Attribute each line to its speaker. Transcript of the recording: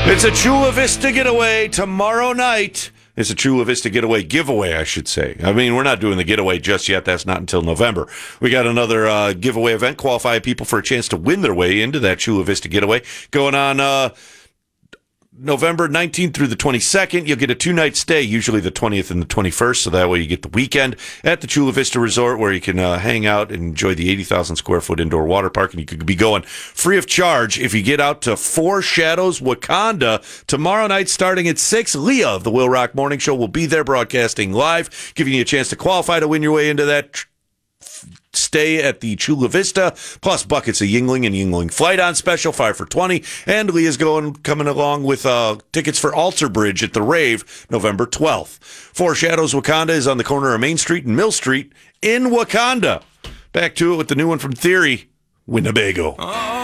Speaker 1: It's a Chula Vista getaway tomorrow night. It's a Chula Vista getaway giveaway, I should say. I mean, we're not doing the getaway just yet. That's not until November. We got another giveaway event, qualify people for a chance to win their way into that Chula Vista getaway going on November 19th through the 22nd. You'll get a 2-night stay, usually the 20th and the 21st, so that way you get the weekend at the Chula Vista Resort where you can hang out and enjoy the 80,000 square foot indoor water park, and you could be going free of charge if you get out to Four Shadows Wakanda tomorrow night starting at 6. Leah of the Will Rock Morning Show will be there broadcasting live, giving you a chance to qualify to win your way into that stay at the Chula Vista, plus buckets of Yingling and Yingling Flight on special, 5 for $20. And Leah's coming along with tickets for Alter Bridge at the Rave, November 12th. Four Shadows Wakanda is on the corner of Main Street and Mill Street in Wakanda. Back to it with the new one from Theory, Winnebago.